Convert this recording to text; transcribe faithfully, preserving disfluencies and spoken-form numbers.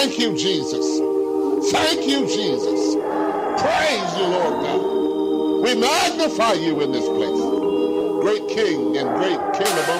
Thank you, Jesus. Thank you, Jesus. Praise you, Lord God. We magnify you in this place. Great King and great King of